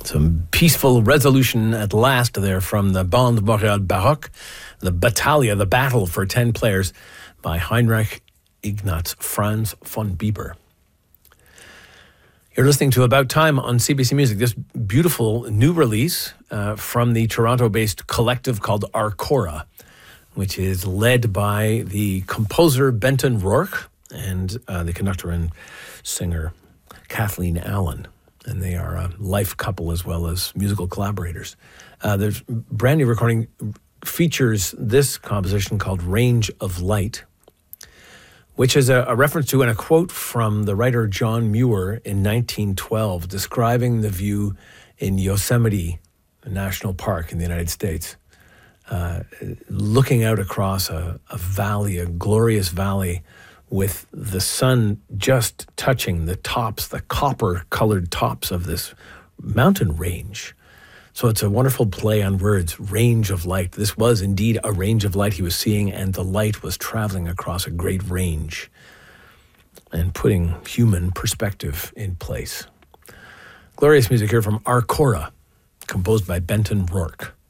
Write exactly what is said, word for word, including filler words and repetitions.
Some peaceful resolution at last there from the Bande Boréale Baroque, the Battalia, the Battle for ten Players by Heinrich Ignaz Franz von Bieber. You're listening to About Time on C B C Music, this beautiful new release uh, from the Toronto-based collective called Arcora, which is led by the composer Benton Rourke and uh, the conductor and singer Kathleen Allen. And they are a life couple as well as musical collaborators. Uh, their brand new recording features this composition called Range of Light, which is a, a reference to and a quote from the writer John Muir in nineteen twelve, describing the view in Yosemite National Park in the United States, uh, looking out across a, a valley, a glorious valley, with the sun just touching the tops, the copper-colored tops of this mountain range. So it's a wonderful play on words, range of light. This was indeed a range of light he was seeing, and the light was traveling across a great range and putting human perspective in place. Glorious music here from Arcora, composed by Benton Rourke.